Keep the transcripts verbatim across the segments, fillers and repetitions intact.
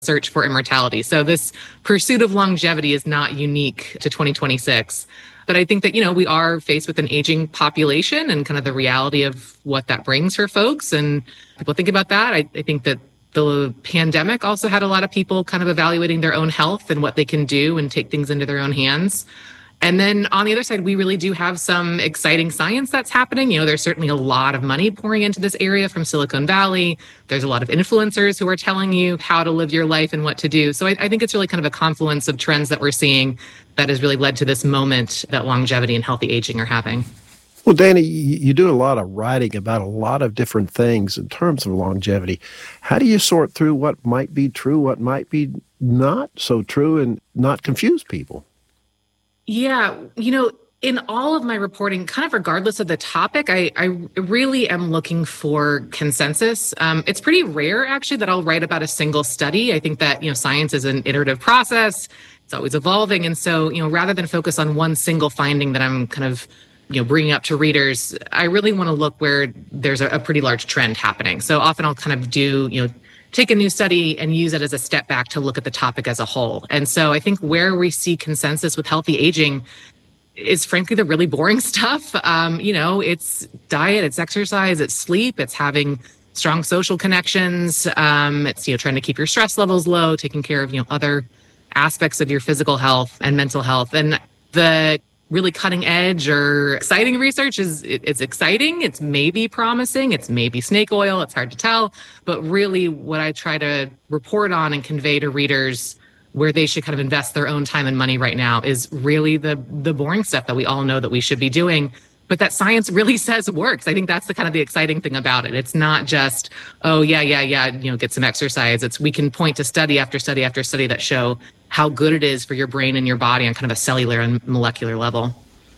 search for immortality. So this pursuit of longevity is not unique to twenty twenty-six. But I think that, you know, we are faced with an aging population and kind of the reality of what that brings for folks. And people think about that. I, I think that the pandemic also had a lot of people kind of evaluating their own health and what they can do and take things into their own hands. And then on the other side, we really do have some exciting science that's happening. You know, there's certainly a lot of money pouring into this area from Silicon Valley. There's a lot of influencers who are telling you how to live your life and what to do. So I, I think it's really kind of a confluence of trends that we're seeing that has really led to this moment that longevity and healthy aging are having. Well, Danny, you do a lot of writing about a lot of different things in terms of longevity. How do you sort through what might be true, what might be not so true, and not confuse people? Yeah, you know, in all of my reporting, kind of regardless of the topic, I, I really am looking for consensus. Um, it's pretty rare, actually, that I'll write about a single study. I think that, you know, science is an iterative process. It's always evolving. And so, you know, rather than focus on one single finding that I'm kind of, you know, bringing up to readers, I really want to look where there's a, a pretty large trend happening. So often I'll kind of do, you know, take a new study and use it as a step back to look at the topic as a whole. And so I think where we see consensus with healthy aging is frankly the really boring stuff. Um, you know, it's diet, it's exercise, it's sleep, it's having strong social connections. Um, it's, you know, trying to keep your stress levels low, taking care of, you know, other aspects of your physical health and mental health. And the really cutting edge or exciting research is it, it's exciting. It's maybe promising. It's maybe snake oil. It's hard to tell. But really what I try to report on and convey to readers where they should kind of invest their own time and money right now is really the the boring stuff that we all know that we should be doing, but that science really says works. I think that's the kind of the exciting thing about it. It's not just, oh, yeah, yeah, yeah, you know, get some exercise. It's we can point to study after study after study that show how good it is for your brain and your body on kind of a cellular and molecular level.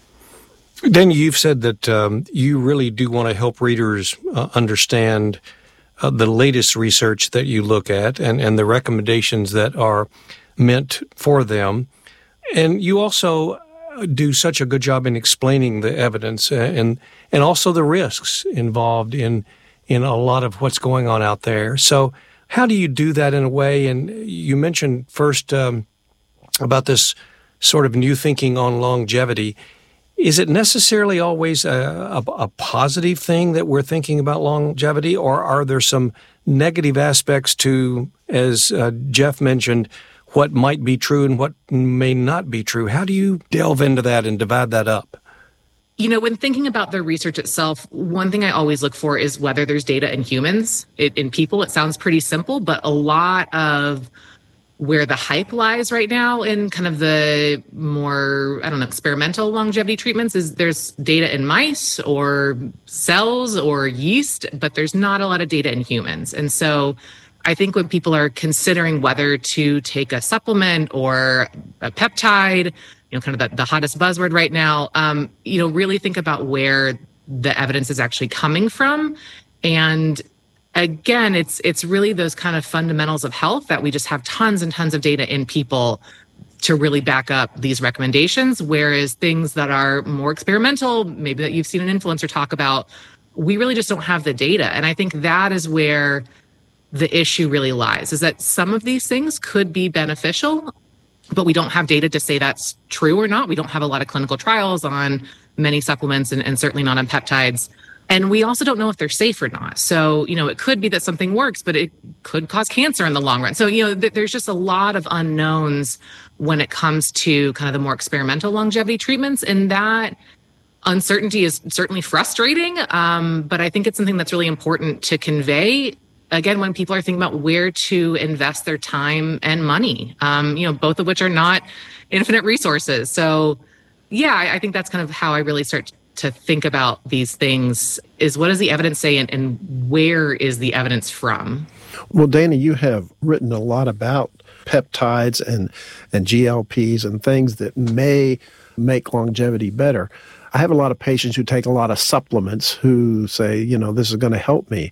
Danny, you've said that um, you really do want to help readers uh, understand uh, the latest research that you look at and, and the recommendations that are meant for them. And you also do such a good job in explaining the evidence and and also the risks involved in in a lot of what's going on out there. So how do you do that in a way? And you mentioned first um, about this sort of new thinking on longevity. Is it necessarily always a, a, a positive thing that we're thinking about longevity, or are there some negative aspects to, as uh, Jeff mentioned, what might be true and what may not be true? How do you delve into that and divide that up? You know, when thinking about the research itself, one thing I always look for is whether there's data in humans. It, in people, it sounds pretty simple, but a lot of where the hype lies right now in kind of the more, I don't know, experimental longevity treatments is there's data in mice or cells or yeast, but there's not a lot of data in humans. And so I think when people are considering whether to take a supplement or a peptide, you know, kind of the, the hottest buzzword right now, um, you know, really think about where the evidence is actually coming from. And again, it's it's really those kind of fundamentals of health that we just have tons and tons of data in people to really back up these recommendations. Whereas things that are more experimental, maybe that you've seen an influencer talk about, we really just don't have the data. And I think that is where the issue really lies, is that some of these things could be beneficial, but we don't have data to say that's true or not. We don't have a lot of clinical trials on many supplements and, and certainly not on peptides. And we also don't know if they're safe or not. So, you know, it could be that something works, but it could cause cancer in the long run. So, you know, th- there's just a lot of unknowns when it comes to kind of the more experimental longevity treatments. And that uncertainty is certainly frustrating. Um, but I think it's something that's really important to convey, again, when people are thinking about where to invest their time and money, um, you know, both of which are not infinite resources. So, yeah, I, I think that's kind of how I really start to think about these things is what does the evidence say and, and where is the evidence from? Well, Dana, you have written a lot about peptides and, and G L Ps and things that may make longevity better. I have a lot of patients who take a lot of supplements who say, you know, this is going to help me.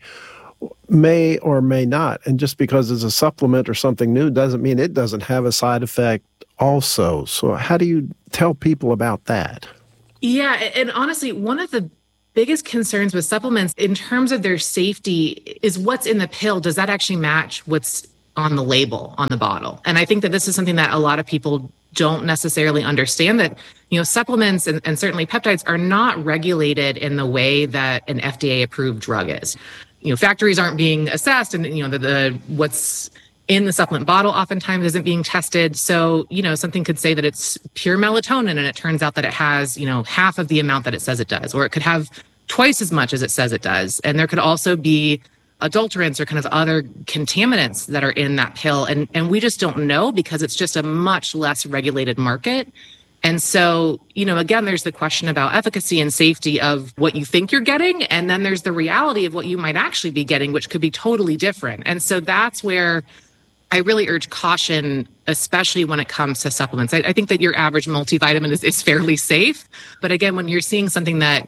May or may not. And just because it's a supplement or something new doesn't mean it doesn't have a side effect also. So how do you tell people about that? Yeah, and honestly, one of the biggest concerns with supplements in terms of their safety is what's in the pill. Does that actually match what's on the label, on the bottle. And I think that this is something that a lot of people don't necessarily understand, that, you know, supplements and, and certainly peptides are not regulated in the way that an F D A approved drug is. You know, factories aren't being assessed, and, you know, the, the what's in the supplement bottle oftentimes isn't being tested. So, you know, something could say that it's pure melatonin, and it turns out that it has, you know, half of the amount that it says it does, or it could have twice as much as it says it does. And there could also be adulterants or kind of other contaminants that are in that pill. And, and we just don't know, because it's just a much less regulated market. And so, you know, again, there's the question about efficacy and safety of what you think you're getting. And then there's the reality of what you might actually be getting, which could be totally different. And so that's where I really urge caution, especially when it comes to supplements. I, I think that your average multivitamin is, is fairly safe. But again, when you're seeing something that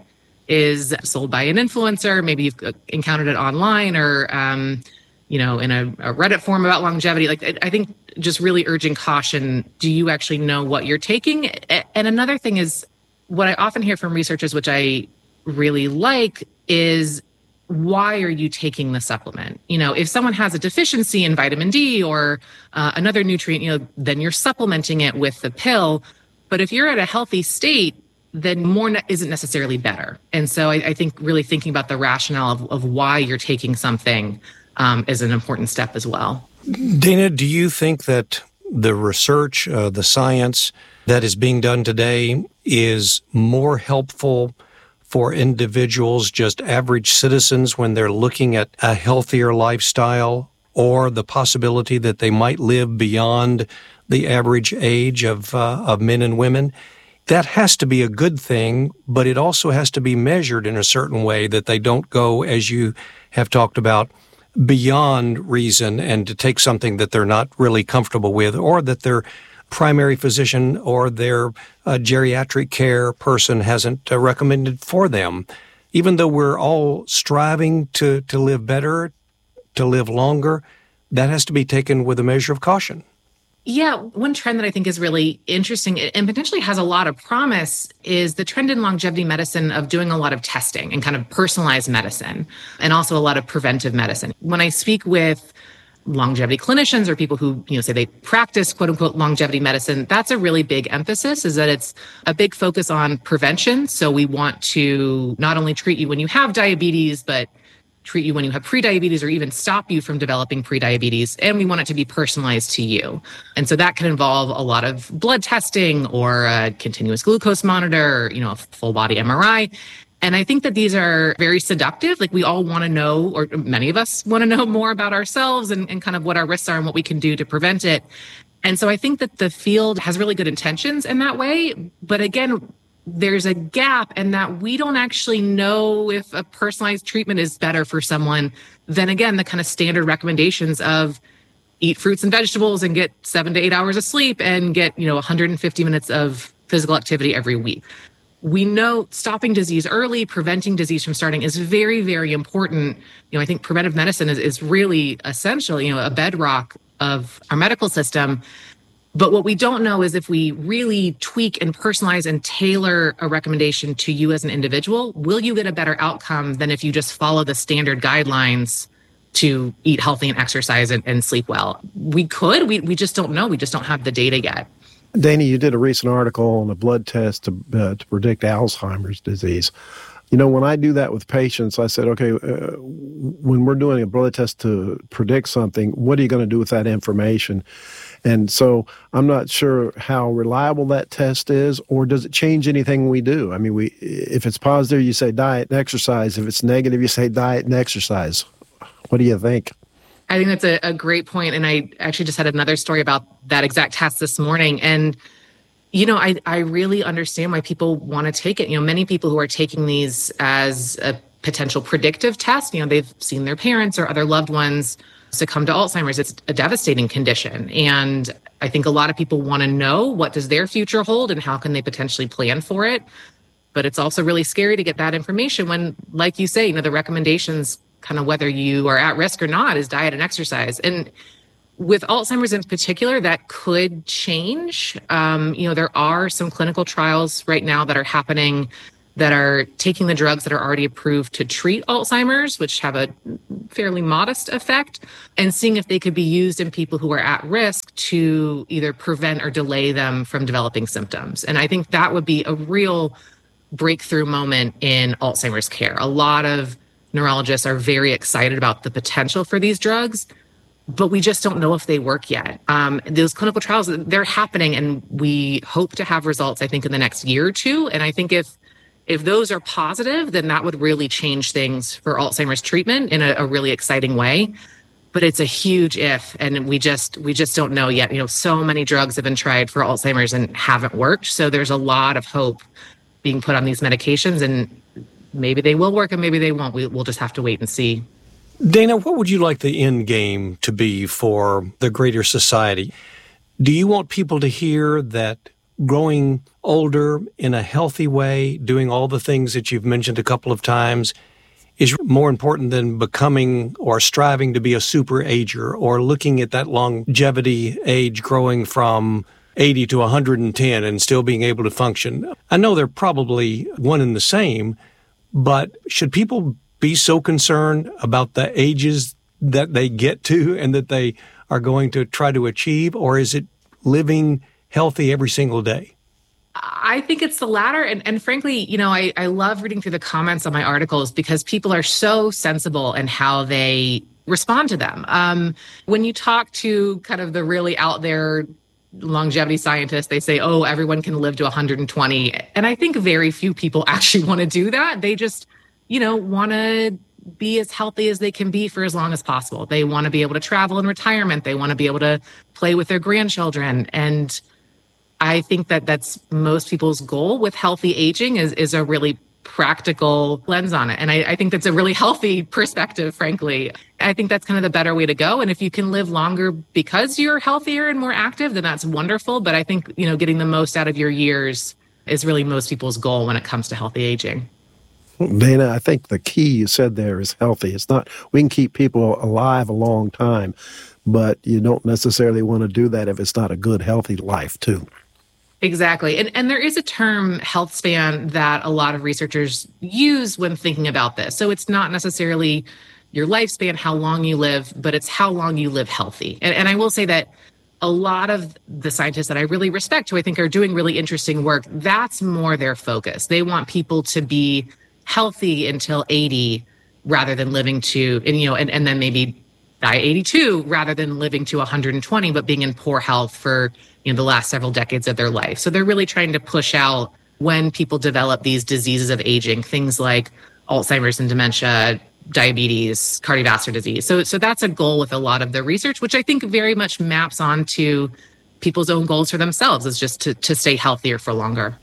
is sold by an influencer, maybe you've encountered it online, or, um, you know, in a, a Reddit forum about longevity, like, I, I think just really urging caution. Do you actually know what you're taking? And another thing is, what I often hear from researchers, which I really like, is, why are you taking the supplement? You know, if someone has a deficiency in vitamin D or uh, another nutrient, you know, then you're supplementing it with the pill. But if you're at a healthy state, then more ne- isn't necessarily better. And so I, I think really thinking about the rationale of, of why you're taking something um, is an important step as well. Dana, do you think that the research, uh, the science that is being done today is more helpful for individuals, just average citizens, when they're looking at a healthier lifestyle, or the possibility that they might live beyond the average age of uh, of men and women? That has to be a good thing, but it also has to be measured in a certain way, that they don't go, as you have talked about, beyond reason and to take something that they're not really comfortable with, or that their primary physician or their uh, geriatric care person hasn't uh, recommended for them. Even though we're all striving to, to live better, to live longer, that has to be taken with a measure of caution. Yeah, one trend that I think is really interesting and potentially has a lot of promise is the trend in longevity medicine of doing a lot of testing and kind of personalized medicine, and also a lot of preventive medicine. When I speak with longevity clinicians or people who, you know, say they practice quote unquote longevity medicine, that's a really big emphasis, is that it's a big focus on prevention. So we want to not only treat you when you have diabetes, but treat you when you have prediabetes, or even stop you from developing prediabetes. And we want it to be personalized to you. And so that can involve a lot of blood testing, or a continuous glucose monitor, or, you know, a full body M R I. And I think that these are very seductive. Like, we all want to know, or many of us want to know more about ourselves and, and kind of what our risks are and what we can do to prevent it. And so I think that the field has really good intentions in that way. But again, there's a gap in that we don't actually know if a personalized treatment is better for someone than, again, the kind of standard recommendations of eat fruits and vegetables and get seven to eight hours of sleep and get, you know, one hundred fifty minutes of physical activity every week. We know stopping disease early, preventing disease from starting is very, very important. You know, I think preventive medicine is, is really essential, you know, a bedrock of our medical system. But what we don't know is if we really tweak and personalize and tailor a recommendation to you as an individual, will you get a better outcome than if you just follow the standard guidelines to eat healthy and exercise and, and sleep well? We could, we, we just don't know. We just don't have the data yet. Dana, you did a recent article on a blood test to, uh, to predict Alzheimer's disease. You know, when I do that with patients, I said, okay, uh, when we're doing a blood test to predict something, what are you going to do with that information? And so I'm not sure how reliable that test is, or does it change anything we do? I mean, we if it's positive, you say diet and exercise. If it's negative, you say diet and exercise. What do you think? I think that's a, a great point. And I actually just had another story about that exact test this morning. And, you know, I, I really understand why people want to take it. You know, many people who are taking these as a potential predictive test, you know, they've seen their parents or other loved ones succumb to Alzheimer's. It's a devastating condition. And I think a lot of people want to know, what does their future hold and how can they potentially plan for it? But it's also really scary to get that information when, like you say, you know, the recommendations, kind of whether you are at risk or not, is diet and exercise. And with Alzheimer's in particular, that could change. Um, you know, there are some clinical trials right now that are happening that are taking the drugs that are already approved to treat Alzheimer's, which have a fairly modest effect, and seeing if they could be used in people who are at risk to either prevent or delay them from developing symptoms. And I think that would be a real breakthrough moment in Alzheimer's care. A lot of neurologists are very excited about the potential for these drugs, but we just don't know if they work yet. Um, those clinical trials, they're happening, and we hope to have results, I think, in the next year or two. And I think if If those are positive, then that would really change things for Alzheimer's treatment in a, a really exciting way. But it's a huge if, and we just we just don't know yet. You know, so many drugs have been tried for Alzheimer's and haven't worked. So there's a lot of hope being put on these medications, and maybe they will work and maybe they won't. We, we'll just have to wait and see. Dana, what would you like the end game to be for the greater society? Do you want people to hear that growing older in a healthy way, doing all the things that you've mentioned a couple of times, is more important than becoming or striving to be a super ager, or looking at that longevity age growing from eighty to one hundred ten and still being able to function? I know they're probably one and the same, but should people be so concerned about the ages that they get to and that they are going to try to achieve, or is it living healthy every single day? I think it's the latter. And, and frankly, you know, I, I love reading through the comments on my articles because people are so sensible in how they respond to them. Um, when you talk to kind of the really out there longevity scientists, they say, oh, everyone can live to one hundred twenty. And I think very few people actually want to do that. They just, you know, want to be as healthy as they can be for as long as possible. They want to be able to travel in retirement. They want to be able to play with their grandchildren. And I think that that's most people's goal with healthy aging is, is a really practical lens on it. And I, I think that's a really healthy perspective, frankly. I think that's kind of the better way to go. And if you can live longer because you're healthier and more active, then that's wonderful. But I think, you know, getting the most out of your years is really most people's goal when it comes to healthy aging. Dana, I think the key you said there is healthy. It's not, we can keep people alive a long time, but you don't necessarily want to do that if it's not a good, healthy life, too. Exactly. And and there is a term, health span, that a lot of researchers use when thinking about this. So it's not necessarily your lifespan, how long you live, but it's how long you live healthy. And, and I will say that a lot of the scientists that I really respect, who I think are doing really interesting work, that's more their focus. They want people to be healthy until eighty rather than living to, and you know, and, and then maybe die eighty-two rather than living to one hundred twenty, but being in poor health for, you know, the last several decades of their life. So they're really trying to push out when people develop these diseases of aging, things like Alzheimer's and dementia, diabetes, cardiovascular disease. So, so that's a goal with a lot of the research, which I think very much maps onto people's own goals for themselves, is just to, to stay healthier for longer.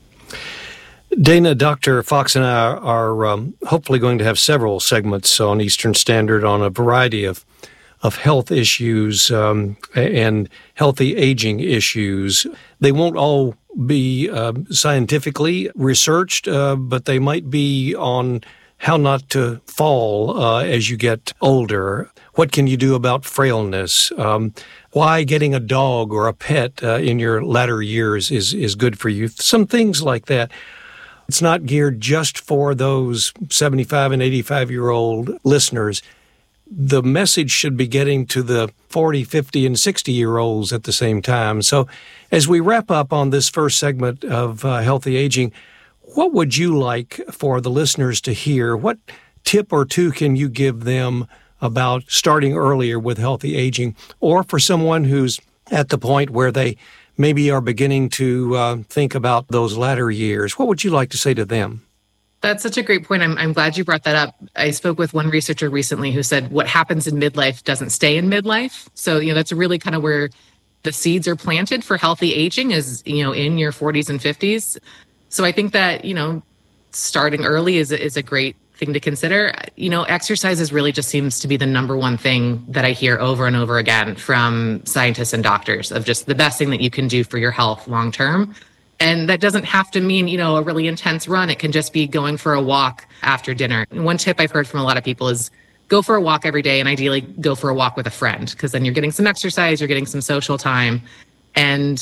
Dana, Doctor Fox and I are um, hopefully going to have several segments on Eastern Standard on a variety of of health issues um, and healthy aging issues. They won't all be uh, scientifically researched, uh, but they might be on how not to fall uh, as you get older. What can you do about frailness? Um, why getting a dog or a pet uh, in your latter years is, is good for you. Some things like that. It's not geared just for those seventy-five and eighty-five-year-old listeners. The message should be getting to the forty, fifty, and sixty-year-olds at the same time. So as we wrap up on this first segment of uh, Healthy Aging, what would you like for the listeners to hear? What tip or two can you give them about starting earlier with healthy aging, or for someone who's at the point where they maybe are beginning to uh, think about those latter years? What would you like to say to them? That's such a great point. I'm, I'm glad you brought that up. I spoke with one researcher recently who said what happens in midlife doesn't stay in midlife. So, you know, that's really kind of where the seeds are planted for healthy aging, is, you know, in your forties and fifties. So I think that, you know, starting early is a, is a great thing to consider. You know, exercise really just seems to be the number one thing that I hear over and over again from scientists and doctors, of just the best thing that you can do for your health long term. And that doesn't have to mean, you know, a really intense run. It can just be going for a walk after dinner. And one tip I've heard from a lot of people is go for a walk every day, and ideally go for a walk with a friend, because then you're getting some exercise, you're getting some social time. And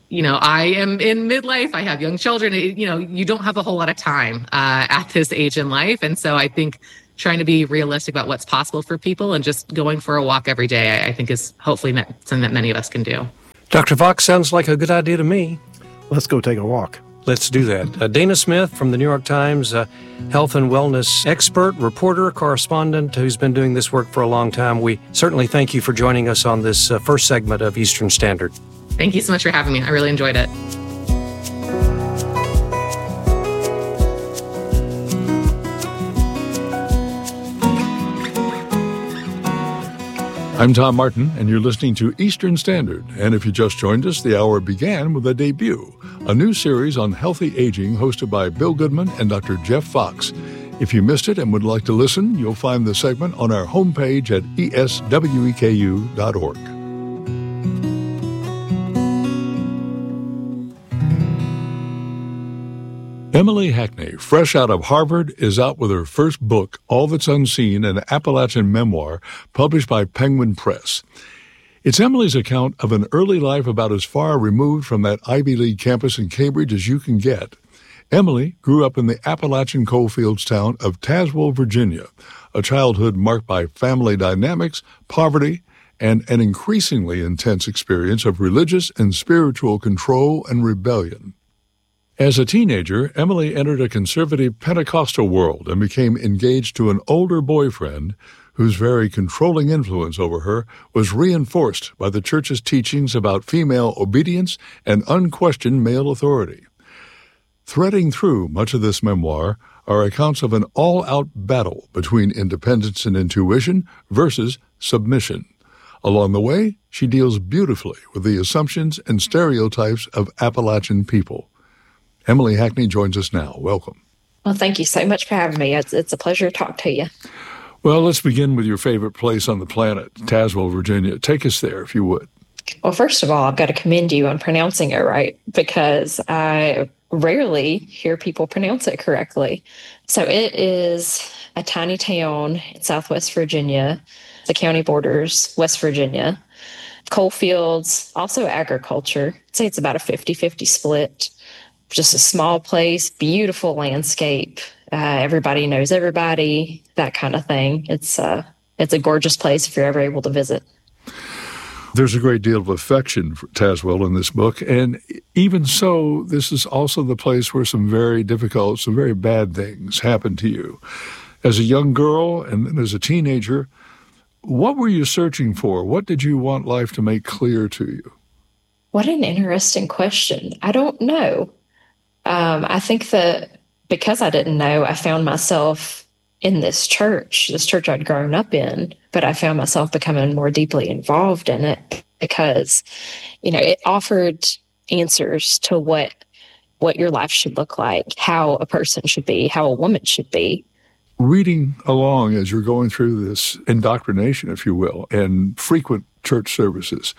you know, I am in midlife. I have young children. It, you know, you don't have a whole lot of time uh, at this age in life. And so I think trying to be realistic about what's possible for people and just going for a walk every day, I, I think is hopefully something that many of us can do. Doctor Fox, sounds like a good idea to me. Let's go take a walk. Let's do that. Uh, Dana Smith from the New York Times, uh, health and wellness expert, reporter, correspondent who's been doing this work for a long time. We certainly thank you for joining us on this uh, first segment of Eastern Standard. Thank you so much for having me. I really enjoyed it. I'm Tom Martin, and you're listening to Eastern Standard. And if you just joined us, the hour began with a debut, a new series on healthy aging hosted by Bill Goodman and Doctor Jeff Fox. If you missed it and would like to listen, you'll find the segment on our homepage at E S W E K U dot org. Emily Hackney, fresh out of Harvard, is out with her first book, All That's Unseen, an Appalachian memoir published by Penguin Press. It's Emily's account of an early life about as far removed from that Ivy League campus in Cambridge as you can get. Emily grew up in the Appalachian coalfields town of Tazewell, Virginia, a childhood marked by family dynamics, poverty, and an increasingly intense experience of religious and spiritual control and rebellion. As a teenager, Emily entered a conservative Pentecostal world and became engaged to an older boyfriend whose very controlling influence over her was reinforced by the church's teachings about female obedience and unquestioned male authority. Threading through much of this memoir are accounts of an all-out battle between independence and intuition versus submission. Along the way, she deals beautifully with the assumptions and stereotypes of Appalachian people. Emily Hackney joins us now. Welcome. Well, thank you so much for having me. It's, it's a pleasure to talk to you. Well, let's begin with your favorite place on the planet, Tazewell, Virginia. Take us there, if you would. Well, first of all, I've got to commend you on pronouncing it right, because I rarely hear people pronounce it correctly. So it is a tiny town in Southwest Virginia. The county borders West Virginia. Coal fields, also agriculture. I'd say it's about a fifty-fifty split. Just a small place, beautiful landscape. Uh, everybody knows everybody, that kind of thing. It's uh, it's a gorgeous place if you're ever able to visit. There's a great deal of affection for Tazewell in this book. And even so, this is also the place where some very difficult, some very bad things happened to you. As a young girl and then as a teenager, what were you searching for? What did you want life to make clear to you? What an interesting question. I don't know. Um, I think that because I didn't know, I found myself in this church, this church I'd grown up in, but I found myself becoming more deeply involved in it because, you know, it offered answers to what what your life should look like, how a person should be, how a woman should be. Reading along as you're going through this indoctrination, if you will, and frequent church services,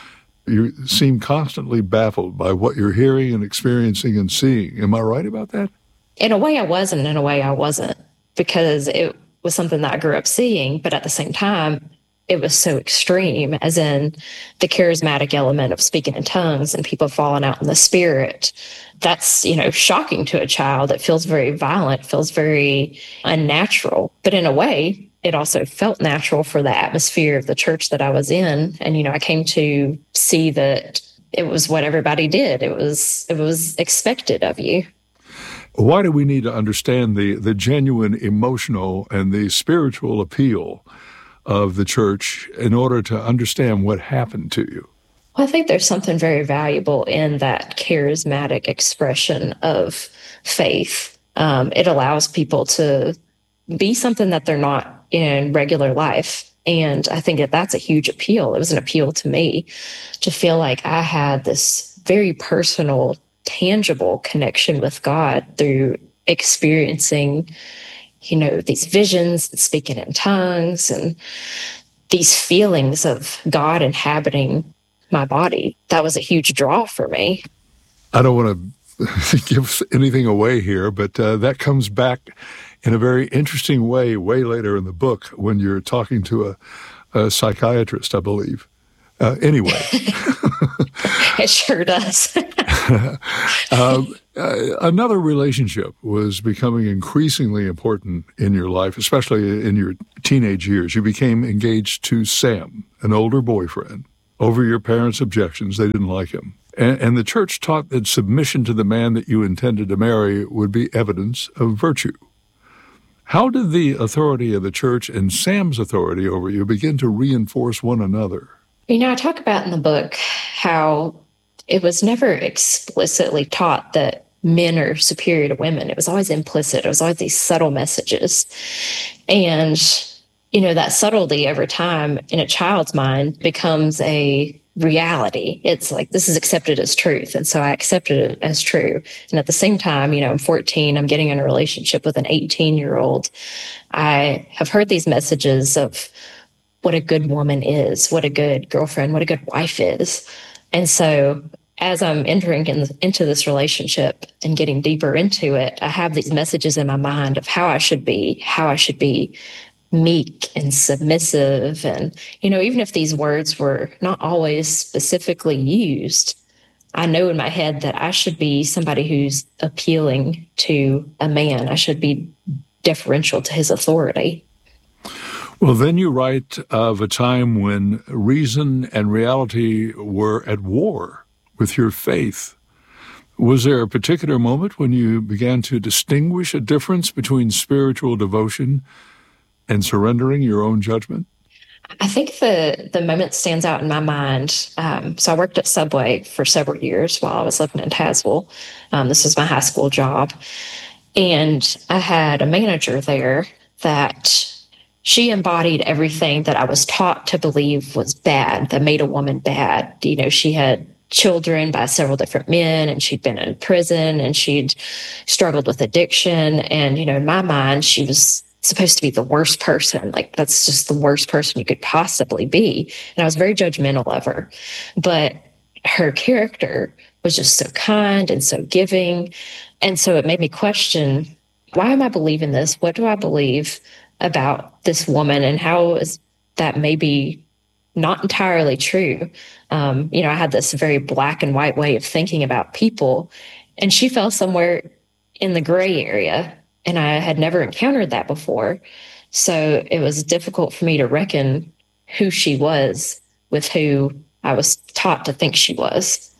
you seem constantly baffled by what you're hearing and experiencing and seeing. Am I right about that? In a way I was, and in a way I wasn't, because it was something that I grew up seeing, but at the same time, it was so extreme, as in the charismatic element of speaking in tongues and people falling out in the spirit. That's, you know, shocking to a child. It feels very violent, feels very unnatural. But in a way, it also felt natural for the atmosphere of the church that I was in. And, you know, I came to see that it was what everybody did. It was, it was expected of you. Why do we need to understand the, the genuine emotional and the spiritual appeal of the church in order to understand what happened to you? Well, I think there's something very valuable in that charismatic expression of faith. Um, it allows people to be something that they're not in regular life. And I think that that's a huge appeal. It was an appeal to me to feel like I had this very personal, tangible connection with God through experiencing, you know, these visions and speaking in tongues and these feelings of God inhabiting my body. That was a huge draw for me. I don't want to give anything away here, but uh, that comes back in a very interesting way way later in the book when you're talking to a, a psychiatrist, I believe. Uh, anyway, It sure does. uh, uh, another relationship was becoming increasingly important in your life, especially in your teenage years. You became engaged to Sam, an older boyfriend. Over your parents' objections, they didn't like him. And, and the church taught that submission to the man that you intended to marry would be evidence of virtue. How did the authority of the church and Sam's authority over you begin to reinforce one another? You know, I talk about in the book how it was never explicitly taught that men are superior to women. It was always implicit. It was always these subtle messages. And, you know, that subtlety over time in a child's mind becomes a reality. It's like, this is accepted as truth. And so I accepted it as true. And at the same time, you know, I'm fourteen, I'm getting in a relationship with an eighteen year old. I have heard these messages of what a good woman is, what a good girlfriend, what a good wife is. And so as I'm entering in, into this relationship and getting deeper into it, I have these messages in my mind of how I should be, how I should be meek and submissive. And, you know, even if these words were not always specifically used, I know in my head that I should be somebody who's appealing to a man. I should be deferential to his authority. Well, then you write of a time when reason and reality were at war with your faith. Was there a particular moment when you began to distinguish a difference between spiritual devotion and surrendering your own judgment? I think the the moment stands out in my mind. Um, so I worked at Subway for several years while I was living in Tazewell. Um, this was my high school job. And I had a manager there that she embodied everything that I was taught to believe was bad, that made a woman bad. You know, she had children by several different men, and she'd been in prison, and she'd struggled with addiction. And, you know, in my mind, she was supposed to be the worst person. Like, that's just the worst person you could possibly be. And I was very judgmental of her. But her character was just so kind and so giving. And so it made me question, why am I believing this? What do I believe about this woman, and how is that maybe not entirely true? Um, you know, I had this very black and white way of thinking about people, and she fell somewhere in the gray area, and I had never encountered that before. So it was difficult for me to reckon who she was with who I was taught to think she was.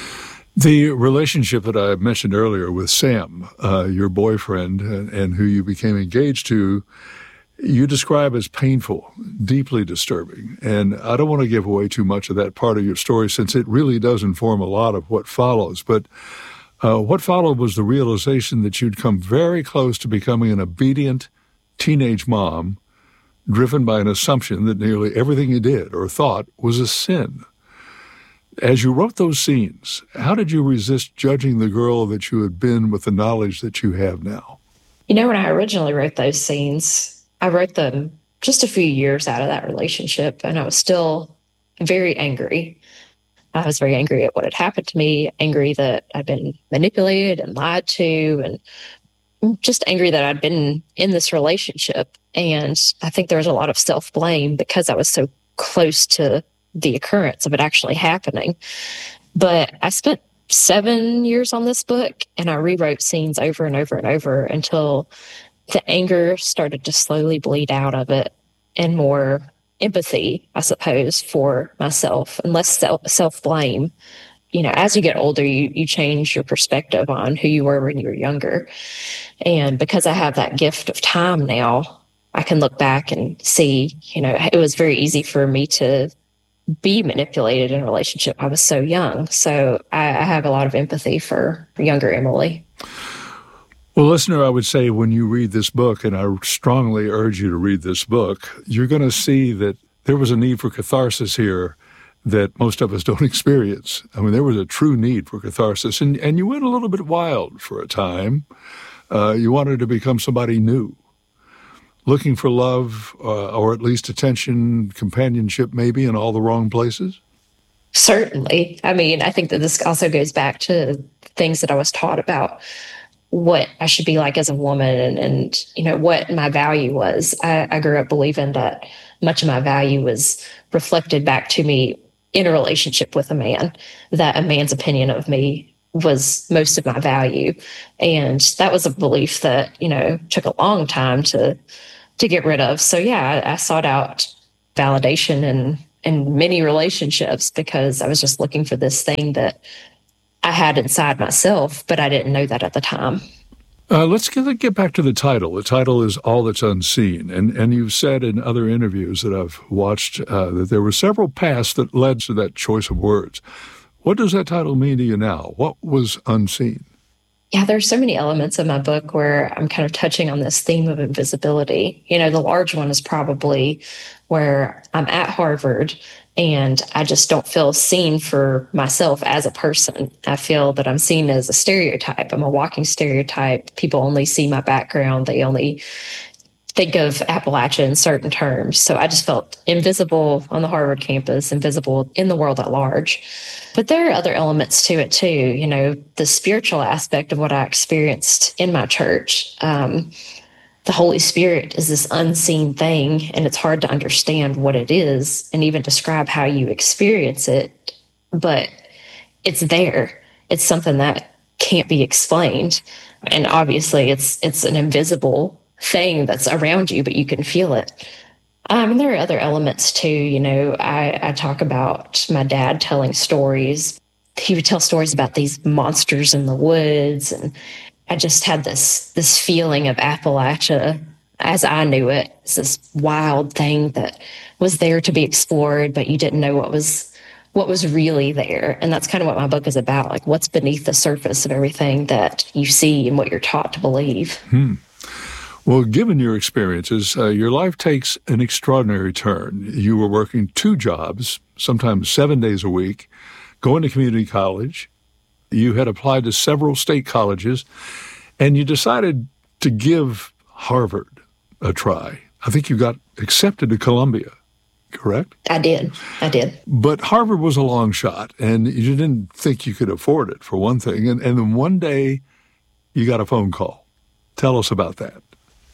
The relationship that I mentioned earlier with Sam, uh, your boyfriend, and, and who you became engaged to, you describe as painful, deeply disturbing. And I don't want to give away too much of that part of your story, since it really does inform a lot of what follows. But uh, what followed was the realization that you'd come very close to becoming an obedient teenage mom, driven by an assumption that nearly everything you did or thought was a sin. As you wrote those scenes, how did you resist judging the girl that you had been with the knowledge that you have now? You know, when I originally wrote those scenes, I wrote them just a few years out of that relationship, and I was still very angry. I was very angry at what had happened to me, angry that I'd been manipulated and lied to, and just angry that I'd been in this relationship. And I think there was a lot of self-blame because I was so close to the occurrence of it actually happening. But I spent seven years on this book, and I rewrote scenes over and over and over until the anger started to slowly bleed out of it, and more empathy, I suppose, for myself, and less self, self-blame. You know, as you get older, you, you change your perspective on who you were when you were younger. And because I have that gift of time now, I can look back and see, you know, it was very easy for me to be manipulated in a relationship. I was so young. So I, I have a lot of empathy for younger Emily. Well, listener, I would say when you read this book, and I strongly urge you to read this book, you're going to see that there was a need for catharsis here that most of us don't experience. I mean, there was a true need for catharsis, and, and you went a little bit wild for a time. Uh, you wanted to become somebody new, looking for love, uh, or at least attention, companionship, maybe in all the wrong places? Certainly. I mean, I think that this also goes back to things that I was taught about what I should be like as a woman, and, and you know, what my value was. I, I grew up believing that much of my value was reflected back to me in a relationship with a man, that a man's opinion of me was most of my value. And that was a belief that, you know, took a long time to to get rid of. So yeah, I, I sought out validation in in many relationships because I was just looking for this thing that I had inside myself, but I didn't know that at the time. Uh, let's get, get back to the title. The title is All That's Unseen. And and you've said in other interviews that I've watched uh, that there were several paths that led to that choice of words. What does that title mean to you now? What was unseen? Yeah, there's so many elements in my book where I'm kind of touching on this theme of invisibility. You know, the large one is probably where I'm at Harvard and I just don't feel seen for myself as a person. I feel that I'm seen as a stereotype. I'm a walking stereotype. People only see my background. They only think of Appalachia in certain terms. So I just felt invisible on the Harvard campus, invisible in the world at large. But there are other elements to it too. You know, the spiritual aspect of what I experienced in my church. Um, the Holy Spirit is this unseen thing, and it's hard to understand what it is and even describe how you experience it. But it's there. It's something that can't be explained. And obviously it's it's an invisible thing that's around you, but you can feel it. Um, and there are other elements too. You know, I, I talk about my dad telling stories. He would tell stories about these monsters in the woods. And I just had this, this feeling of Appalachia as I knew it. It's this wild thing that was there to be explored, but you didn't know what was, what was really there. And that's kind of what my book is about. Like what's beneath the surface of everything that you see and what you're taught to believe. Hmm. Well, given your experiences, uh, your life takes an extraordinary turn. You were working two jobs, sometimes seven days a week, going to community college. You had applied to several state colleges, and you decided to give Harvard a try. I think you got accepted to Columbia, correct? I did. I did. But Harvard was a long shot, and you didn't think you could afford it, for one thing. And, and then one day, you got a phone call. Tell us about that.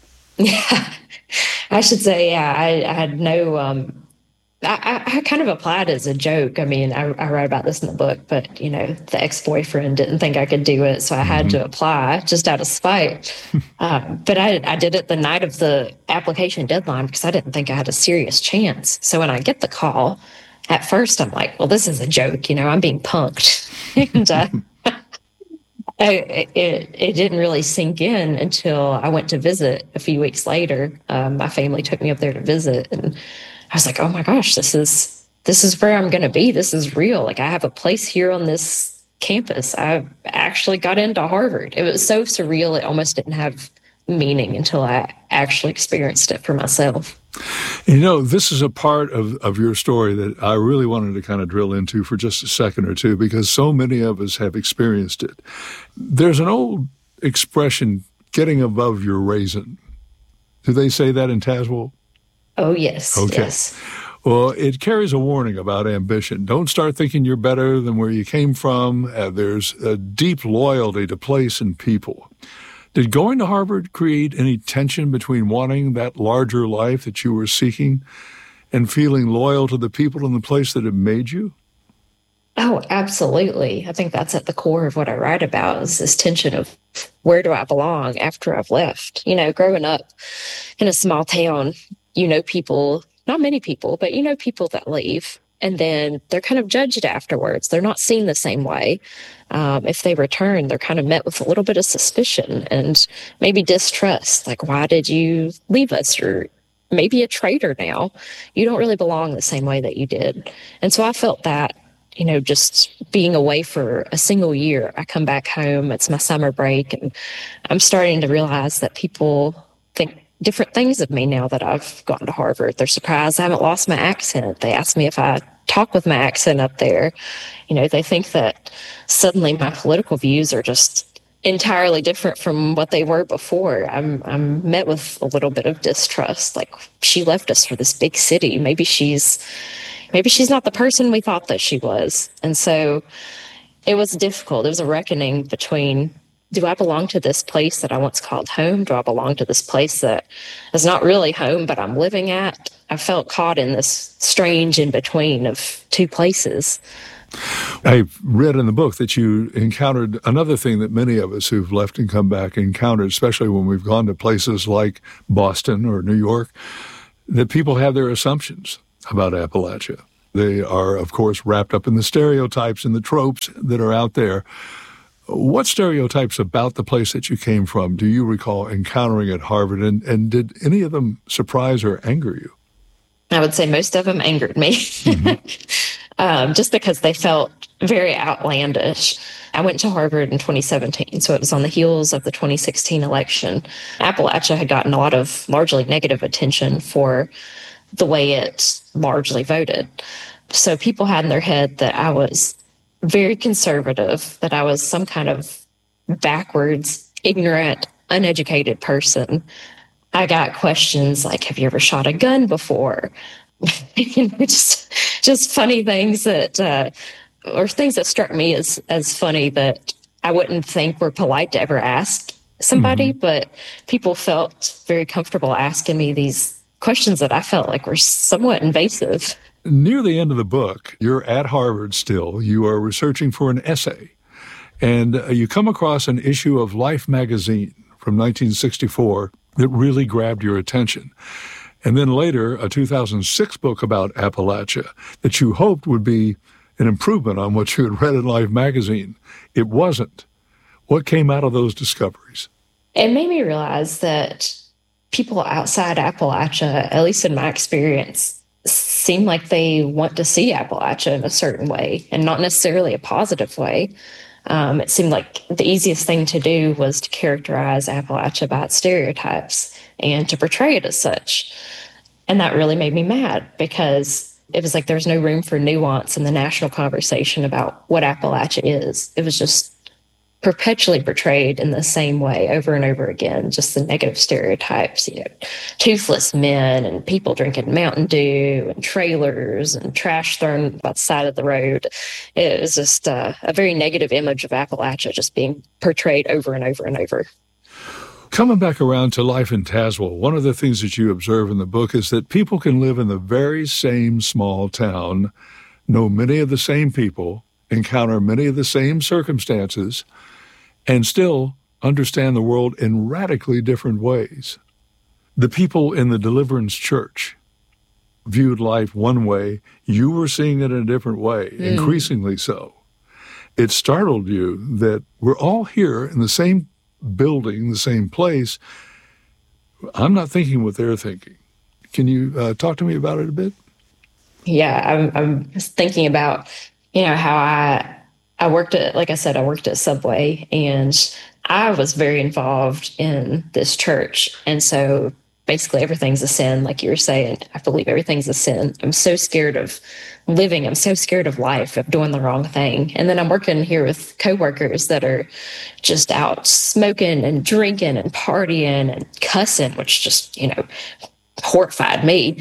Yeah, I should say, yeah, I, I had no, um, I, I kind of applied as a joke. I mean, I, I write about this in the book, but, you know, the ex-boyfriend didn't think I could do it, so I had mm-hmm. to apply just out of spite. um, but I, I did it the night of the application deadline because I didn't think I had a serious chance. So when I get the call, at first I'm like, well, this is a joke, you know, I'm being punked. and uh, I, it, it didn't really sink in until I went to visit a few weeks later. Um, my family took me up there to visit, and I was like, oh my gosh, this is this is where I'm going to be. This is real. Like I have a place here on this campus. I actually got into Harvard. It was so surreal. It almost didn't have meaning until I actually experienced it for myself. You know, this is a part of, of your story that I really wanted to kind of drill into for just a second or two, because so many of us have experienced it. There's an old expression, getting above your raisin. Do they say that in Tazewell? Oh, yes. Okay. Yes. Well, it carries a warning about ambition. Don't start thinking you're better than where you came from. Uh, there's a deep loyalty to place and people. Did going to Harvard create any tension between wanting that larger life that you were seeking and feeling loyal to the people and the place that have made you? Oh, absolutely. I think that's at the core of what I write about, is this tension of where do I belong after I've left? You know, growing up in a small town, you know people, not many people, but you know people that leave. And then they're kind of judged afterwards. They're not seen the same way. Um, if they return, they're kind of met with a little bit of suspicion and maybe distrust. Like, why did you leave us? You're maybe a traitor now. You don't really belong the same way that you did. And so I felt that, you know, just being away for a single year. I come back home, it's my summer break, and I'm starting to realize that people think different things of me now that I've gone to Harvard. They're surprised I haven't lost my accent. They ask me if I talk with my accent up there. You know, they think that suddenly my political views are just entirely different from what they were before. I'm I'm met with a little bit of distrust. Like, she left us for this big city. Maybe she's maybe she's not the person we thought that she was. And so it was difficult. It was a reckoning between do I belong to this place that I once called home? Do I belong to this place that is not really home, but I'm living at? I felt caught in this strange in between of two places. I've read in the book that you encountered another thing that many of us who've left and come back encountered, especially when we've gone to places like Boston or New York, that people have their assumptions about Appalachia. They are, of course, wrapped up in the stereotypes and the tropes that are out there. What stereotypes about the place that you came from do you recall encountering at Harvard, and, and did any of them surprise or anger you? I would say most of them angered me, mm-hmm. um, just because they felt very outlandish. I went to Harvard in twenty seventeen, so it was on the heels of the twenty sixteen election. Appalachia had gotten a lot of largely negative attention for the way it largely voted. So people had in their head that I was very conservative, that I was some kind of backwards, ignorant, uneducated person. I got questions like, have you ever shot a gun before? you know, just just funny things that, uh, or things that struck me as, as funny that I wouldn't think were polite to ever ask somebody, mm-hmm. but people felt very comfortable asking me these questions that I felt like were somewhat invasive. Near the end of the book, you're at Harvard still. You are researching for an essay, and uh, you come across an issue of Life magazine from nineteen sixty-four that really grabbed your attention. And then later, a two thousand six book about Appalachia that you hoped would be an improvement on what you had read in Life magazine. It wasn't. What came out of those discoveries? It made me realize that people outside Appalachia, at least in my experience, seem like they want to see Appalachia in a certain way and not necessarily a positive way. Um, it seemed like the easiest thing to do was to characterize Appalachia by its stereotypes and to portray it as such. And that really made me mad because it was like there was no room for nuance in the national conversation about what Appalachia is. It was just perpetually portrayed in the same way over and over again, just the negative stereotypes, you know, toothless men and people drinking Mountain Dew and trailers and trash thrown by the side of the road. It was just uh, a very negative image of Appalachia just being portrayed over and over and over. Coming back around to life in Tazewell, one of the things that you observe in the book is that people can live in the very same small town, know many of the same people, encounter many of the same circumstances, and still understand the world in radically different ways. The people in the Deliverance Church viewed life one way. You were seeing it in a different way, mm. increasingly so. It startled you that we're all here in the same building, the same place. I'm not thinking what they're thinking. Can you uh, talk to me about it a bit? Yeah, I'm, I'm just thinking about, you know, how I I worked at, like I said, I worked at Subway, and I was very involved in this church. And so basically everything's a sin, like you were saying. I believe everything's a sin. I'm so scared of living. I'm so scared of life, of doing the wrong thing. And then I'm working here with coworkers that are just out smoking and drinking and partying and cussing, which just, you know, horrified me.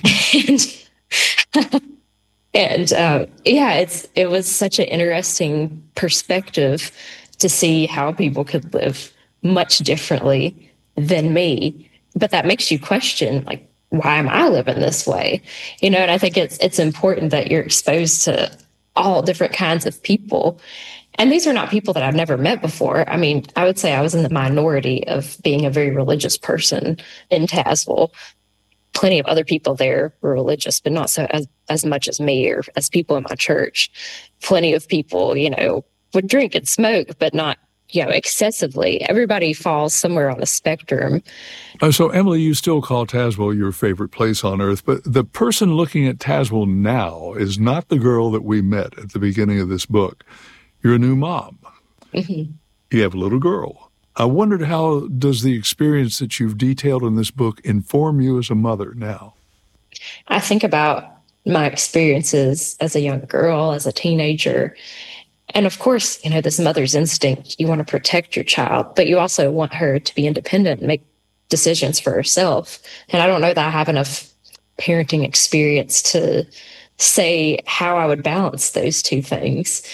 and And uh, yeah, it's it was such an interesting perspective to see how people could live much differently than me. But that makes you question, like, why am I living this way? You know, and I think it's it's important that you're exposed to all different kinds of people. And these are not people that I've never met before. I mean, I would say I was in the minority of being a very religious person in Tazewell. Plenty of other people there were religious, but not so as, as much as me or as people in my church. Plenty of people, you know, would drink and smoke, but not, you know, excessively. Everybody falls somewhere on a spectrum. Uh, so, Emily, you still call Tazewell your favorite place on earth, but the person looking at Tazewell now is not the girl that we met at the beginning of this book. You're a new mom. Mm-hmm. You have a little girl. I wondered, how does the experience that you've detailed in this book inform you as a mother now? I think about my experiences as a young girl, as a teenager. And of course, you know, this mother's instinct, you want to protect your child, but you also want her to be independent and make decisions for herself. And I don't know that I have enough parenting experience to say how I would balance those two things.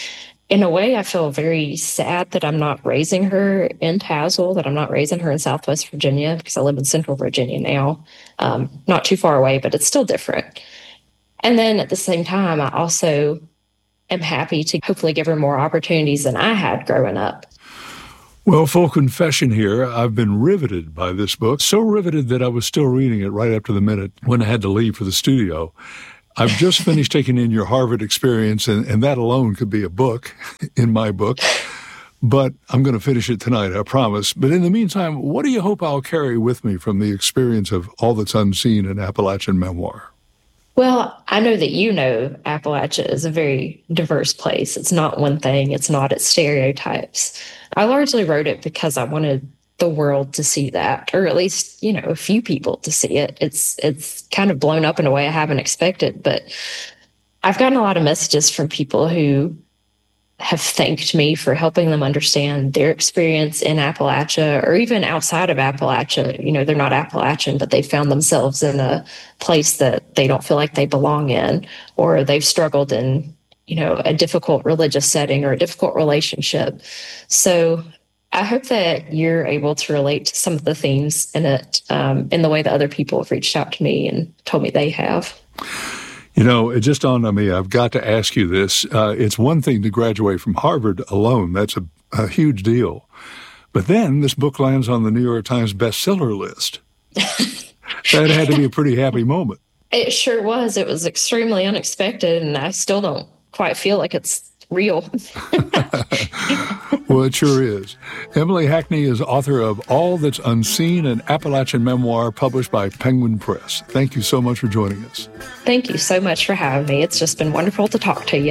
in a way, I feel very sad that I'm not raising her in Tazewell, that I'm not raising her in Southwest Virginia, because I live in Central Virginia now, um, not too far away, but it's still different. And then at the same time, I also am happy to hopefully give her more opportunities than I had growing up. Well, full confession here, I've been riveted by this book, so riveted that I was still reading it right up to the minute when I had to leave for the studio. I've just finished taking in your Harvard experience, and, and that alone could be a book in my book. But I'm going to finish it tonight, I promise. But in the meantime, what do you hope I'll carry with me from the experience of All That's Unseen in Appalachian Memoir? Well, I know that you know Appalachia is a very diverse place. It's not one thing. It's not its stereotypes. I largely wrote it because I wanted the world to see that, or at least, you know, a few people to see it. It's it's kind of blown up in a way I haven't expected, but I've gotten a lot of messages from people who have thanked me for helping them understand their experience in Appalachia, or even outside of Appalachia. You know, they're not Appalachian, but they found themselves in a place that they don't feel like they belong in, or they've struggled in, you know, a difficult religious setting or a difficult relationship. So I hope that you're able to relate to some of the themes in it um, in the way that other people have reached out to me and told me they have. You know, it just dawned on me, I've got to ask you this. Uh, it's one thing to graduate from Harvard alone. That's a, a huge deal. But then this book lands on the New York Times bestseller list. That had to be a pretty happy moment. It sure was. It was extremely unexpected, and I still don't quite feel like it's real. Well, it sure is. Emily Hackney is author of All That's Unseen, an Appalachian memoir published by Penguin Press. Thank you so much for joining us. Thank you so much for having me. It's just been wonderful to talk to you.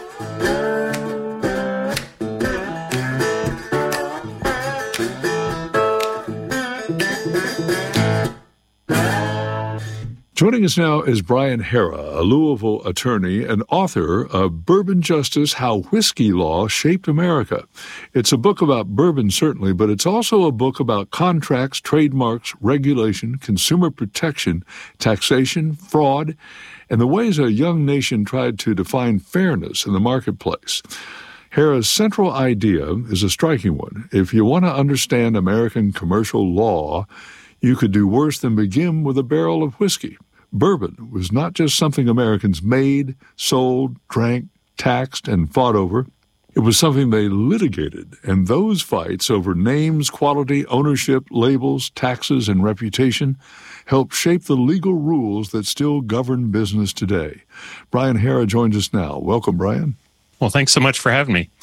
Joining us now is Brian Harrah, a Louisville attorney and author of Bourbon Justice: How Whiskey Law Shaped America. It's a book about bourbon, certainly, but it's also a book about contracts, trademarks, regulation, consumer protection, taxation, fraud, and the ways a young nation tried to define fairness in the marketplace. Harrah's central idea is a striking one. If you want to understand American commercial law, you could do worse than begin with a barrel of whiskey. Bourbon was not just something Americans made, sold, drank, taxed, and fought over. It was something they litigated, and those fights over names, quality, ownership, labels, taxes, and reputation helped shape the legal rules that still govern business today. Brian Harrah joins us now. Welcome, Brian. Well, thanks so much for having me.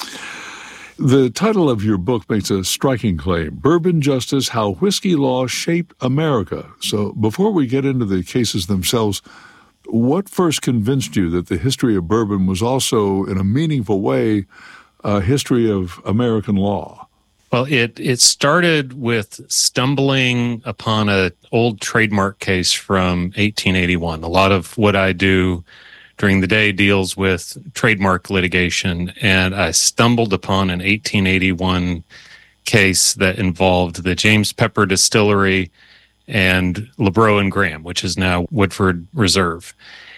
The title of your book makes a striking claim, Bourbon Justice: How Whiskey Law Shaped America. So before we get into the cases themselves, what first convinced you that the history of bourbon was also, in a meaningful way, a history of American law? Well, it it started with stumbling upon an old trademark case from eighteen eighty-one. A lot of what I do during the day deals with trademark litigation, and I stumbled upon an eighteen eighty-one case that involved the James Pepper Distillery and LeBrow and Graham, which is now Woodford Reserve.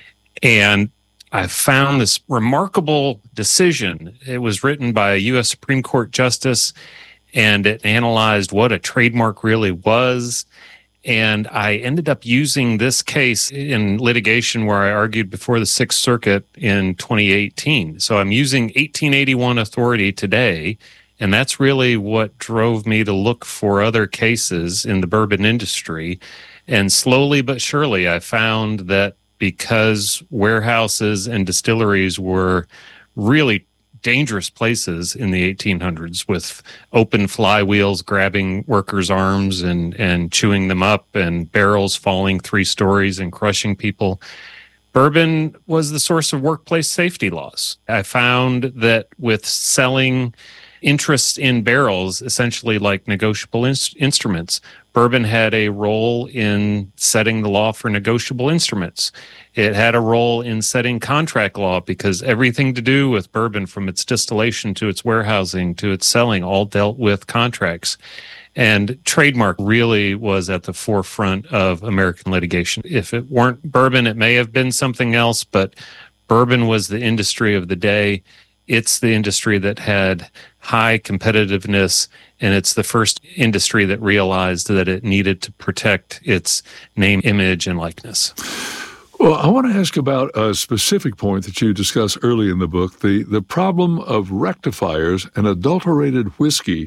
And I found this remarkable decision. It was written by a U S Supreme Court justice, and it analyzed what a trademark really was. And I ended up using this case in litigation where I argued before the Sixth Circuit in twenty eighteen. So I'm using eighteen eighty-one authority today, and that's really what drove me to look for other cases in the bourbon industry. And slowly but surely, I found that because warehouses and distilleries were really dangerous places in the eighteen hundreds, with open flywheels grabbing workers' arms and, and chewing them up, and barrels falling three stories and crushing people. Bourbon was the source of workplace safety laws. I found that with selling interest in barrels, essentially like negotiable in- instruments, bourbon had a role in setting the law for negotiable instruments. It had a role in setting contract law, because everything to do with bourbon, from its distillation to its warehousing to its selling, all dealt with contracts. And trademark really was at the forefront of American litigation. If it weren't bourbon, it may have been something else, but bourbon was the industry of the day. it's the industry that had high competitiveness, and it's the first industry that realized that it needed to protect its name, image, and likeness. Well, I want to ask about a specific point that you discuss early in the book, the, the problem of rectifiers and adulterated whiskey,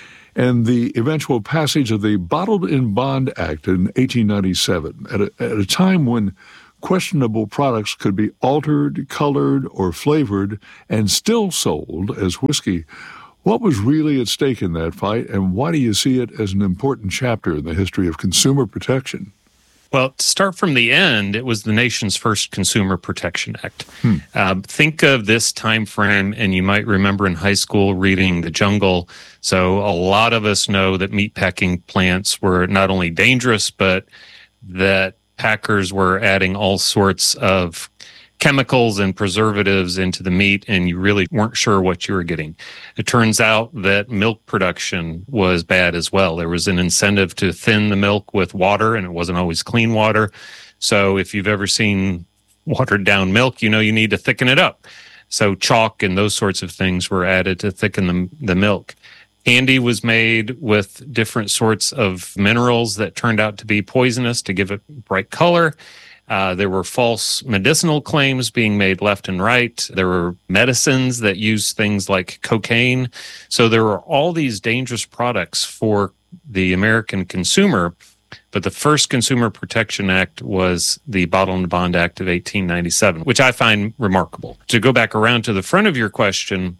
and the eventual passage of the Bottled in Bond Act in eighteen ninety-seven, at a, at a time when questionable products could be altered, colored, or flavored and still sold as whiskey. What was really at stake in that fight, and why do you see it as an important chapter in the history of consumer protection? Well, to start from the end, it was the nation's first Consumer Protection Act. Hmm. Uh, think of this time frame, and you might remember in high school reading The Jungle. So a lot of us know that meatpacking plants were not only dangerous, but that packers were adding all sorts of chemicals and preservatives into the meat, and you really weren't sure what you were getting. It turns out that milk production was bad as well. There was an incentive to thin the milk with water, and it wasn't always clean water. So if you've ever seen watered down milk, you know you need to thicken it up. So chalk and those sorts of things were added to thicken the, the milk. Candy was made with different sorts of minerals that turned out to be poisonous to give it bright color. Uh, there were false medicinal claims being made left and right. There were medicines that used things like cocaine. So there were all these dangerous products for the American consumer. But the first Consumer Protection Act was the Bottled in Bond Act of eighteen ninety-seven, which I find remarkable. To go back around to the front of your question,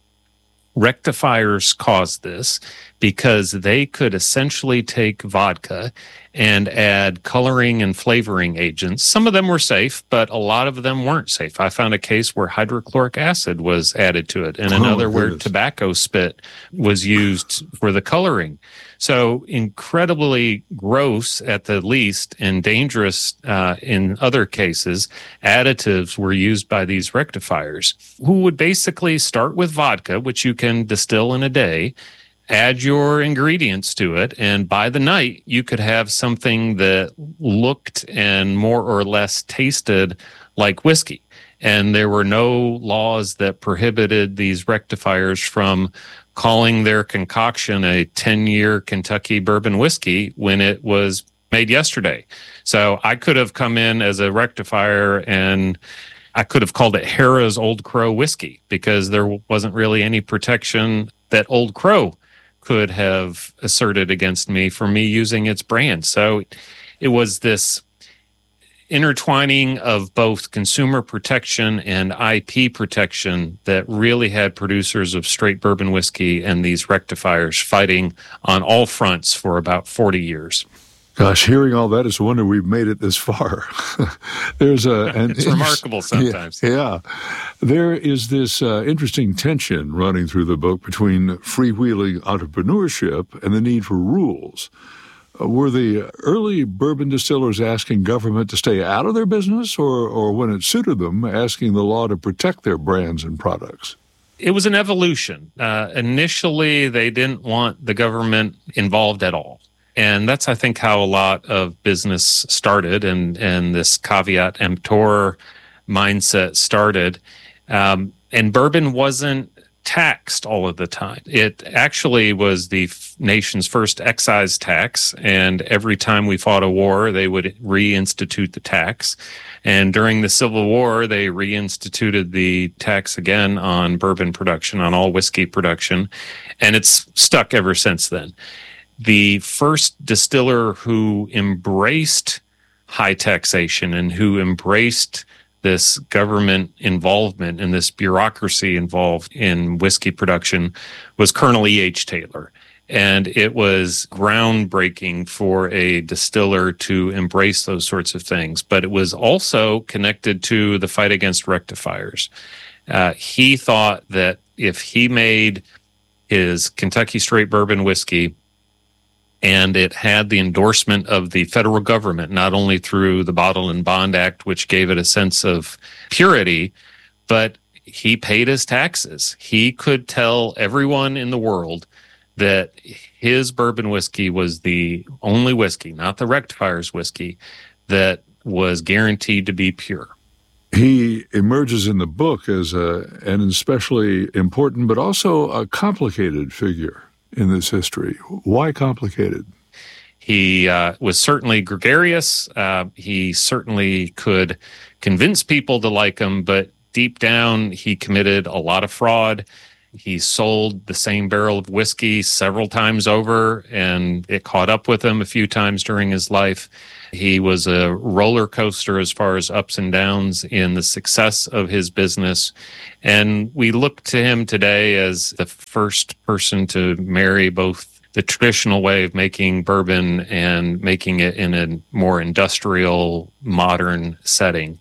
rectifiers caused this because they could essentially take vodka and add coloring and flavoring agents. Some of them were safe, but a lot of them weren't safe. I found a case where hydrochloric acid was added to it, and oh, another where tobacco spit was used for the coloring. So incredibly gross at the least, and dangerous uh, in other cases, additives were used by these rectifiers, who would basically start with vodka, which you can distill in a day, add your ingredients to it, and by the night, you could have something that looked and more or less tasted like whiskey. And there were no laws that prohibited these rectifiers from calling their concoction a ten-year Kentucky bourbon whiskey when it was made yesterday. So I could have come in as a rectifier and I could have called it Harrah's Old Crow whiskey because there wasn't really any protection that Old Crow could have asserted against me for me using its brand. So it was this intertwining of both consumer protection and I P protection that really had producers of straight bourbon whiskey and these rectifiers fighting on all fronts for about forty years. Gosh, hearing all that, it's a wonder we've made it this far. There's a an it's remarkable sometimes. Yeah, yeah. There is this uh, interesting tension running through the book between freewheeling entrepreneurship and the need for rules. Uh, were the early bourbon distillers asking government to stay out of their business, or, or when it suited them, asking the law to protect their brands and products? It was an evolution. Uh, initially, they didn't want the government involved at all. And that's, I think, how a lot of business started, and, and this caveat emptor mindset started. Um, and bourbon wasn't taxed all of the time. It actually was the f- nation's first excise tax, and every time we fought a war, they would reinstitute the tax. And during the Civil War, they reinstituted the tax again on bourbon production, on all whiskey production, and it's stuck ever since then. The first distiller who embraced high taxation and who embraced this government involvement and this bureaucracy involved in whiskey production was Colonel E H. Taylor. And it was groundbreaking for a distiller to embrace those sorts of things. But it was also connected to the fight against rectifiers. Uh, he thought that if he made his Kentucky straight bourbon whiskey and it had the endorsement of the federal government, not only through the Bottled in Bond Act, which gave it a sense of purity, but he paid his taxes. He could tell everyone in the world that his bourbon whiskey was the only whiskey, not the rectifier's whiskey, that was guaranteed to be pure. He emerges in the book as a, an especially important but also a complicated figure in this history. Why complicated? He uh, was certainly gregarious. Uh, he certainly could convince people to like him, but deep down, he committed a lot of fraud. He sold the same barrel of whiskey several times over, and it caught up with him a few times during his life. He was a roller coaster as far as ups and downs in the success of his business. And we look to him today as the first person to marry both the traditional way of making bourbon and making it in a more industrial, modern setting.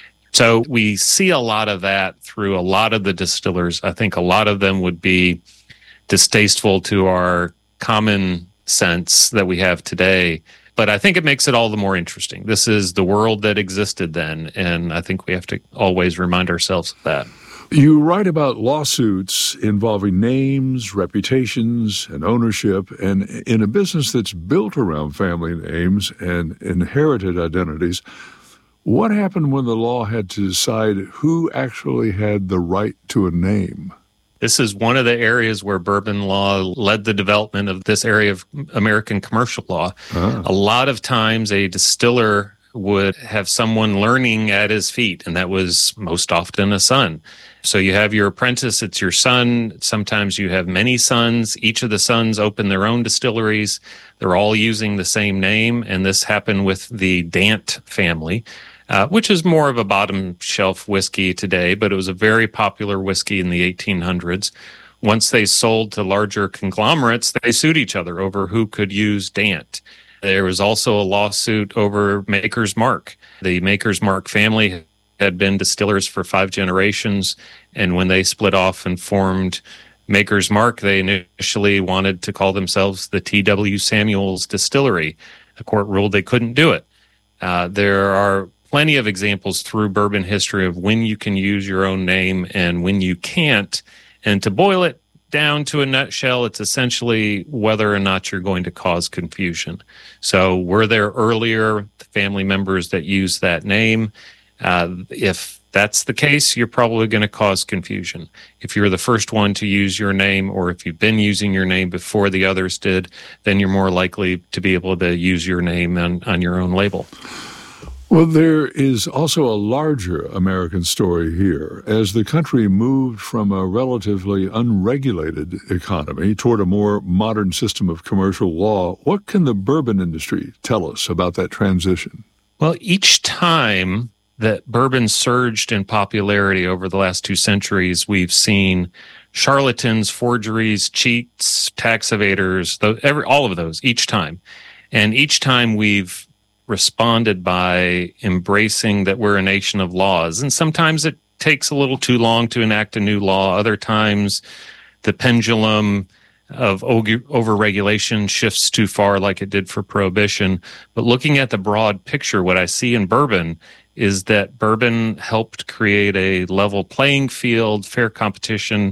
So we see a lot of that through a lot of the distillers. I think a lot of them would be distasteful to our common sense that we have today. But I think it makes it all the more interesting. This is the world that existed then, and I think we have to always remind ourselves of that. You write about lawsuits involving names, reputations, and ownership, and in a business that's built around family names and inherited identities, what happened when the law had to decide who actually had the right to a name? This is one of the areas where bourbon law led the development of this area of American commercial law. Ah. A lot of times a distiller would have someone learning at his feet, and that was most often a son. So you have your apprentice, it's your son. Sometimes you have many sons. Each of the sons open their own distilleries. They're all using the same name, and this happened with the Dant family, uh, which is more of a bottom shelf whiskey today, but it was a very popular whiskey in the eighteen hundreds. Once they sold to larger conglomerates, they sued each other over who could use Dant. There was also a lawsuit over Maker's Mark. The Maker's Mark family had been distillers for five generations, and when they split off and formed Maker's Mark, they initially wanted to call themselves the T W Samuels Distillery. The court ruled they couldn't do it. Uh, there are plenty of examples through bourbon history of when you can use your own name and when you can't. And to boil it down to a nutshell, it's essentially whether or not you're going to cause confusion. So were there earlier family members that used that name? Uh, if that's the case, you're probably going to cause confusion. If you're the first one to use your name, or if you've been using your name before the others did, then you're more likely to be able to use your name on, on your own label. Well, there is also a larger American story here. As the country moved from a relatively unregulated economy toward a more modern system of commercial law, what can the bourbon industry tell us about that transition? Well, each time that bourbon surged in popularity over the last two centuries, we've seen charlatans, forgeries, cheats, tax evaders, the, every, all of those, each time. And each time we've responded by embracing that we're a nation of laws. And sometimes it takes a little too long to enact a new law. Other times the pendulum of over-regulation shifts too far like it did for prohibition. But looking at the broad picture, what I see in bourbon is that bourbon helped create a level playing field, fair competition,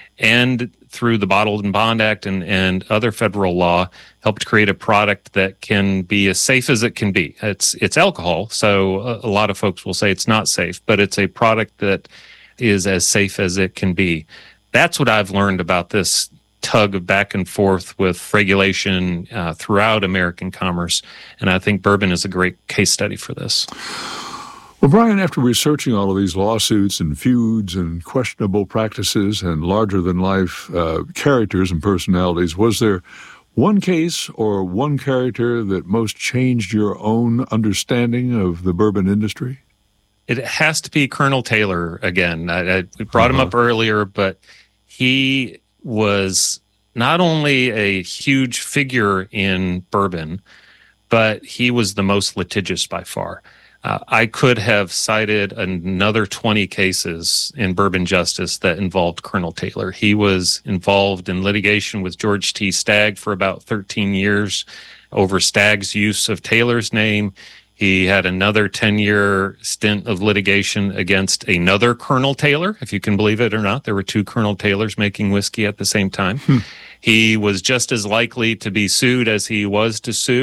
and through the Bottled and Bond Act and, and other federal law, helped create a product that can be as safe as it can be. It's it's alcohol, so a, a lot of folks will say it's not safe, but it's a product that is as safe as it can be. That's what I've learned about this tug of back and forth with regulation uh, throughout American commerce, and I think bourbon is a great case study for this. Well, Brian, after researching all of these lawsuits and feuds and questionable practices and larger-than-life uh, characters and personalities, was there one case or one character that most changed your own understanding of the bourbon industry? It has to be Colonel Taylor again. I, I brought uh-huh. him up earlier, but he was not only a huge figure in bourbon, but he was the most litigious by far. Uh, I could have cited another twenty cases in bourbon justice that involved Colonel Taylor. He was involved in litigation with George T. Stagg for about thirteen years over Stagg's use of Taylor's name. He had another ten-year stint of litigation against another Colonel Taylor, if you can believe it or not. There were two Colonel Taylors making whiskey at the same time. Hmm. He was just as likely to be sued as he was to sue.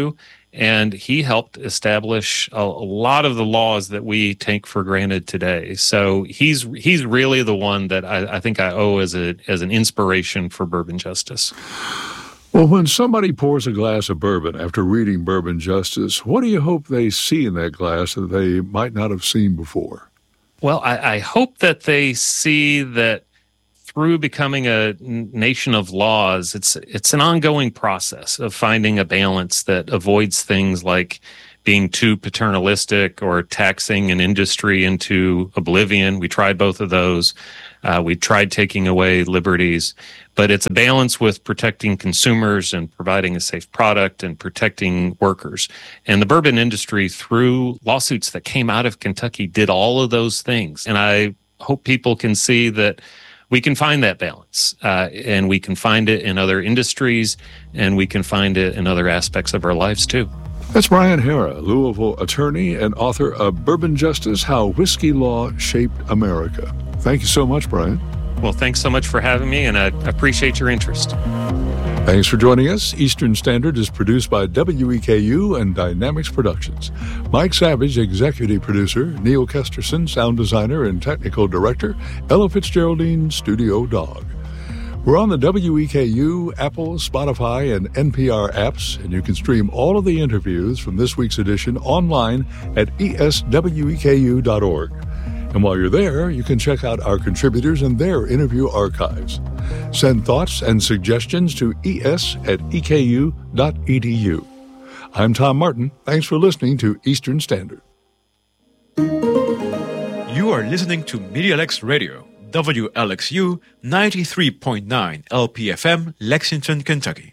And he helped establish a, a lot of the laws that we take for granted today. So he's he's really the one that I, I think I owe as a as an inspiration for bourbon justice. Well, when somebody pours a glass of bourbon after reading Bourbon Justice, what do you hope they see in that glass that they might not have seen before? Well, I, I hope that they see that through becoming a nation of laws, it's it's an ongoing process of finding a balance that avoids things like being too paternalistic or taxing an industry into oblivion. We tried both of those. Uh, we tried taking away liberties, but it's a balance with protecting consumers and providing a safe product and protecting workers. And the bourbon industry, through lawsuits that came out of Kentucky, did all of those things. And I hope people can see that we can find that balance, uh, and we can find it in other industries, and we can find it in other aspects of our lives too. That's Brian Harrah, Louisville attorney and author of Bourbon Justice, How Whiskey Law Shaped America. Thank you so much, Brian. Well, thanks so much for having me, and I appreciate your interest. Thanks for joining us. Eastern Standard is produced by W E K U and Dynamics Productions. Mike Savage, executive producer, Neil Kesterson, sound designer and technical director, Ella Fitzgeraldine, studio dog. We're on the W E K U, Apple, Spotify, and N P R apps, and you can stream all of the interviews from this week's edition online at E S W E K U dot org. And while you're there, you can check out our contributors and their interview archives. Send thoughts and suggestions to es at e k u dot e d u. I'm Tom Martin. Thanks for listening to Eastern Standard. You are listening to MediaLex Radio, W L X U ninety-three point nine L P F M, Lexington, Kentucky.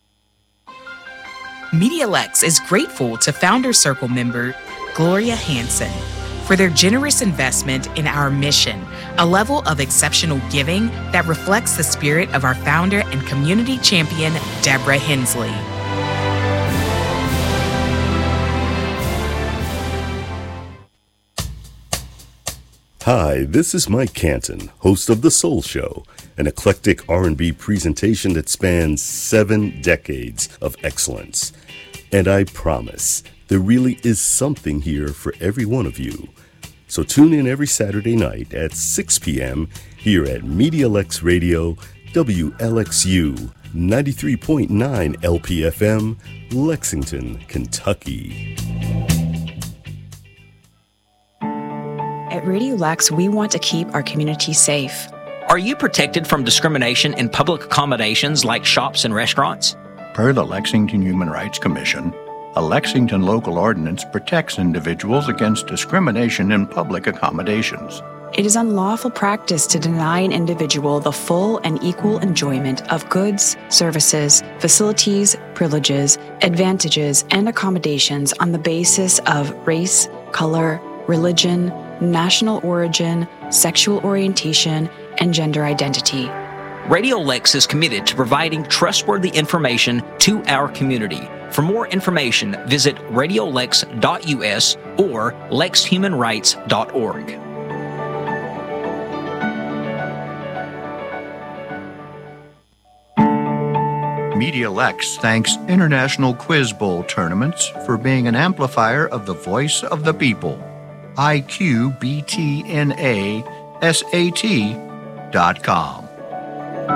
MediaLex is grateful to Founder Circle member Gloria Hansen for their generous investment in our mission, a level of exceptional giving that reflects the spirit of our founder and community champion, Deborah Hensley. Hi, this is Mike Canton, host of The Soul Show, an eclectic R and B presentation that spans seven decades of excellence. And I promise, there really is something here for every one of you. So tune in every Saturday night at six p.m. here at MediaLex Radio, W L X U ninety-three point nine L P F M, Lexington, Kentucky. At Radio Lex, we want to keep our community safe. Are you protected from discrimination in public accommodations like shops and restaurants? Per the Lexington Human Rights Commission, a Lexington local ordinance protects individuals against discrimination in public accommodations. It is unlawful practice to deny an individual the full and equal enjoyment of goods, services, facilities, privileges, advantages, and accommodations on the basis of race, color, religion, national origin, sexual orientation, and gender identity. Radio Lex is committed to providing trustworthy information to our community. For more information, visit radio lex dot u s or lex human rights dot org. MediaLex thanks International Quiz Bowl Tournaments for being an amplifier of the voice of the people. I Q B T N A S A T dot com.